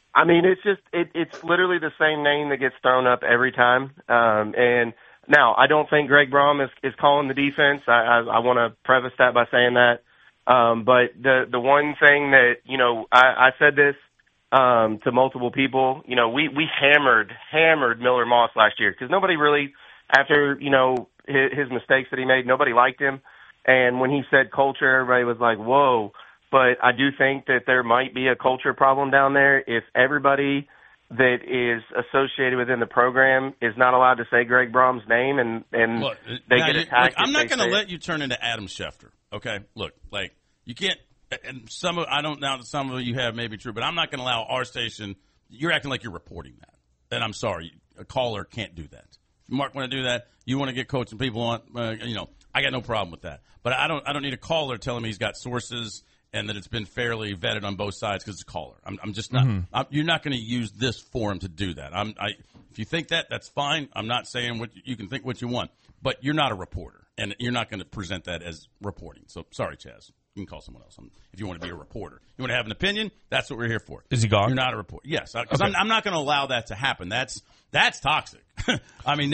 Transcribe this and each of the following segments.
I mean, it's literally the same name that gets thrown up every time. And now I don't think Greg Brom is calling the defense. I want to preface that by saying that. But the one thing that, I said this to multiple people, we hammered Miller Moss last year because nobody really, after, his mistakes that he made, nobody liked him. And when he said culture, everybody was like, whoa. But I do think that there might be a culture problem down there if everybody that is associated within the program is not allowed to say Greg Brom's name and look, they get attacked. I'm not going to let you turn into Adam Schefter, okay? Look, you can't – and some of you have may be true, but I'm not going to allow our station – you're acting like you're reporting that. And I'm sorry, a caller can't do that. If Mark want to do that, you want to get coaching people on, I got no problem with that. But I don't need a caller telling me he's got sources – and that it's been fairly vetted on both sides because it's a caller. I'm just not. You're not going to use this forum to do that. If you think that, that's fine. I'm not saying you can think what you want, but you're not a reporter, and you're not going to present that as reporting. So sorry, Chaz. You can call someone else if you want to be a reporter. You want to have an opinion? That's what we're here for. Is he gone? You're not a reporter. Yes, because I'm not going to allow that to happen. That's toxic. I mean,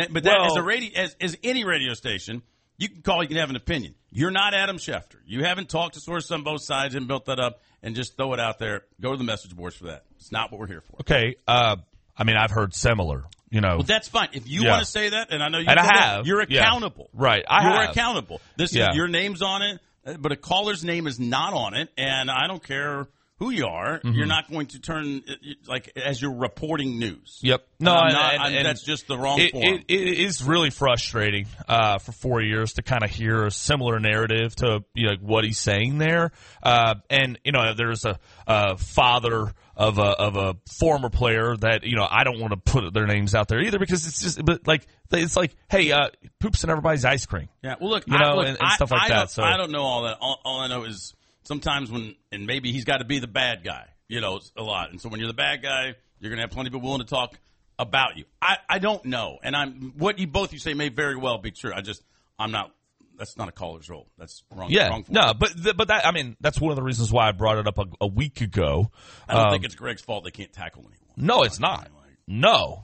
as any radio station. You can call, you can have an opinion. You're not Adam Schefter. You haven't talked to sources on both sides and built that up and just throw it out there. Go to the message boards for that. It's not what we're here for. Okay. I've heard similar, Well, that's fine. If you want to say that, and I know you and I have. you're accountable. Yeah. Right. You're accountable. Your name's on it, but a caller's name is not on it, and I don't care who you are, you're not going to turn as you're reporting news. Yep. No, and that's just the wrong form. It is really frustrating for 4 years to kind of hear a similar narrative to what he's saying there. And there's a father of a former player that I don't want to put their names out there either because it's just it's like hey, poops in everybody's ice cream. Yeah. Well, look, and stuff like that. So I don't know all that. All I know is. Sometimes and maybe he's got to be the bad guy, a lot. And so when you're the bad guy, you're going to have plenty of people willing to talk about you. I don't know. And what both you say may very well be true. I'm not, that's not a caller's role. That's wrong. Yeah. Wrong no, but that's one of the reasons why I brought it up a week ago. I don't think it's Greg's fault they can't tackle anyone. No, it's not. No.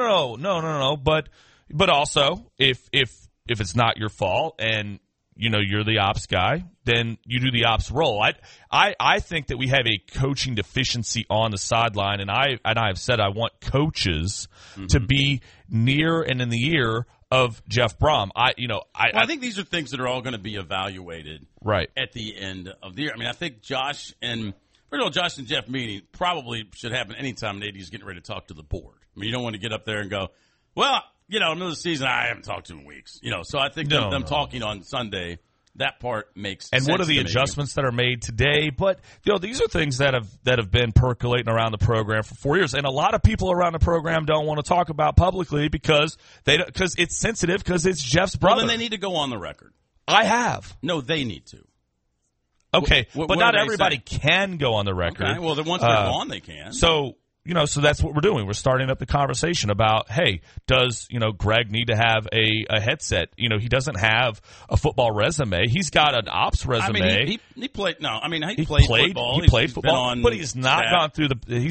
But also, if it's not your fault and, you're the ops guy, then you do the ops role. I think that we have a coaching deficiency on the sideline, and I've said I want coaches to be near and in the ear of Jeff Brom. I think these are things that are all going to be evaluated at the end of the year. I mean, I think Josh and Jeff meeting probably should happen anytime Nady is getting ready to talk to the board. I mean, you don't want to get up there and go, well, in the middle of the season, I haven't talked to him in weeks. So I think them talking on Sunday, that part makes sense. And what are the adjustments that are made today? But these are things that have been percolating around the program for 4 years, and a lot of people around the program don't want to talk about publicly because it's sensitive because it's Jeff's brother. Well, then they need to go on the record. I have. No, they need to. Okay, but not everybody can go on the record. Okay, well, then once they're gone, they can. So that's what we're doing. We're starting up the conversation about, hey, does, Greg need to have a headset? He doesn't have a football resume. He's got an ops resume. I mean, he played. No, I mean, he played football. He played football, but he's not gone through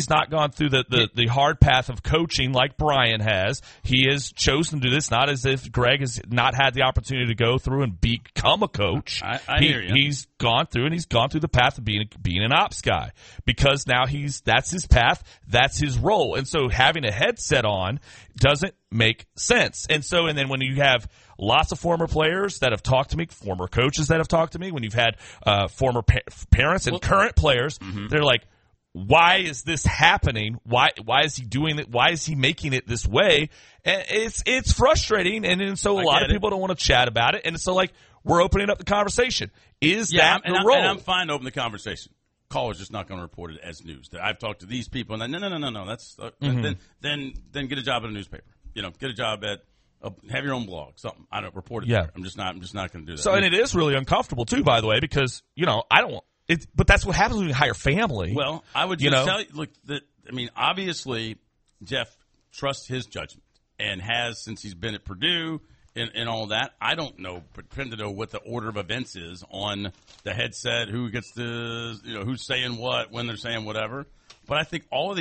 the hard path of coaching like Brian has. He has chosen to do this, not as if Greg has not had the opportunity to go through and become a coach. I hear you. He's gone through the path of being an ops guy because now that's his path. That's his role. And so having a headset on doesn't make sense. And then when you have lots of former players that have talked to me, former coaches that have talked to me, when you've had former parents and current players, they're like, why is this happening? Why is he doing it? Why is he making it this way? And it's frustrating. And so a lot of people don't want to chat about it. And so we're opening up the conversation. Is that the role? And I'm fine to open the conversation. Caller's just not going to report it as news. I've talked to these people, and no. That's then get a job at a newspaper. Get a job at have your own blog, something. I don't report it. Yeah, there. I'm just not going to do that. So, and it is really uncomfortable too, by the way, because I don't want it. But that's what happens when you hire family. Well, I would just tell you, look, obviously Jeff trusts his judgment and has since he's been at Purdue. And all that, I don't pretend to know what the order of events is on the headset, who gets who's saying what, when they're saying whatever. But I think all of the